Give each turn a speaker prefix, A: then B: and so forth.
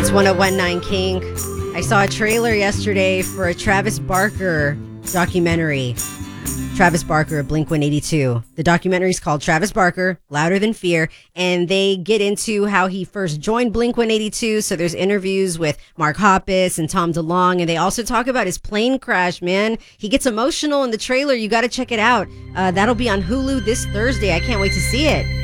A: It's 1019 King. I saw a trailer yesterday for a Travis Barker documentary. Travis Barker, Blink-182. The documentary is called Travis Barker, Louder Than Fear, and they get into how he first joined Blink-182. So there's interviews with Mark Hoppus and Tom DeLonge, and they also talk about his plane crash, man. He gets emotional in the trailer. You got to check it out. That'll be on Hulu this Thursday. I can't wait to see it.